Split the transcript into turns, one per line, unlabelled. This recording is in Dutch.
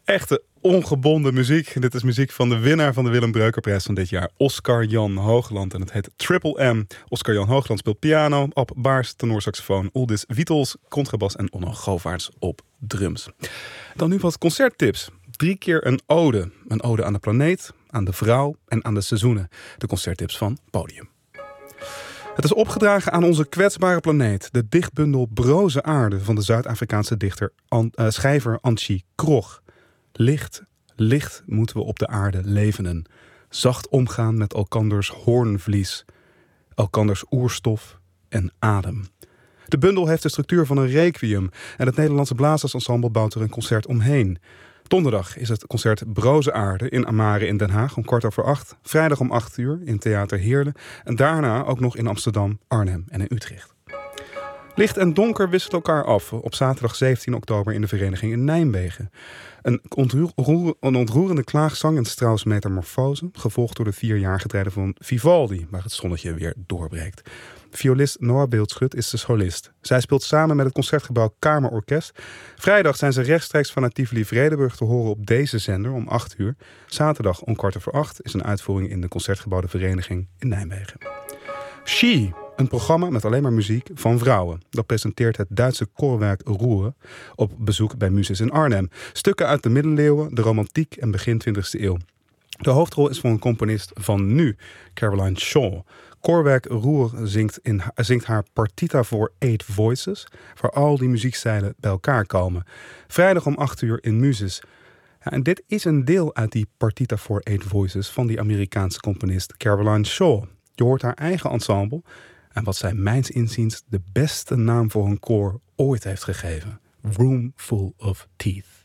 Echte ongebonden muziek. Dit is muziek van de winnaar van de Willem Breukerprijs van dit jaar, Oscar-Jan Hoogland. En het heet Triple M. Oscar-Jan Hoogland speelt piano, Ab Baars tenorsaxofoon, Uldis Wietels contrabas en Onno Govaerts op drums. Dan nu wat concerttips. 3 keer een ode. Een ode aan de planeet, aan de vrouw en aan de seizoenen. De concerttips van Podium. Het is opgedragen aan onze kwetsbare planeet. De dichtbundel Broze Aarde van de Zuid-Afrikaanse schrijver Antje Krog. Licht moeten we op de aarde levenen. Zacht omgaan met elkanders hoornvlies. Elkanders oerstof en adem. De bundel heeft de structuur van een requiem. En het Nederlandse Blazersensemble bouwt er een concert omheen. Donderdag is het concert Broze Aarde in Amare in Den Haag om 7:15. Vrijdag om 8:00 in Theater Heerlen. En daarna ook nog in Amsterdam, Arnhem en in Utrecht. Licht en donker wisselen elkaar af op zaterdag 17 oktober in de Vereniging in Nijmegen. Een ontroerende klaagzang in Strauss' Metamorfose, gevolgd door de 4-jarige treden van Vivaldi, waar het zonnetje weer doorbreekt. Violist Noah Beeldschut is de solist. Zij speelt samen met het Concertgebouw Kamerorkest. Vrijdag zijn ze rechtstreeks vanuit Tivoli-Vredenburg te horen op deze zender om 8:00. Zaterdag om 7:15 is een uitvoering in de Concertgebouw de Vereniging in Nijmegen. She, een programma met alleen maar muziek van vrouwen. Dat presenteert het Duitse koorwerk Ruhr op bezoek bij Muses in Arnhem. Stukken uit de middeleeuwen, de romantiek en begin 20e eeuw. De hoofdrol is van een componist van nu, Caroline Shaw. Koorwerk Ruhr zingt haar Partita for 8 Voices, waar al die muziekstijlen bij elkaar komen. Vrijdag om 8:00 in Muses. Ja, en dit is een deel uit die Partita for 8 Voices van die Amerikaanse componist Caroline Shaw. Je hoort haar eigen ensemble en wat zij mijns inziens de beste naam voor een koor ooit heeft gegeven. Room Full of Teeth.